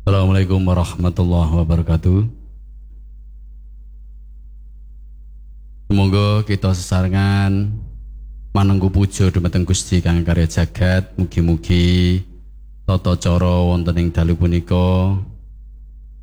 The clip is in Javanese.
Assalamualaikum warahmatullahi wabarakatuh. Semoga kita sesarengan manengku puja dhumateng Gusti Kang Karya Jagat, mugi-mugi tata cara wonten ing dalu punika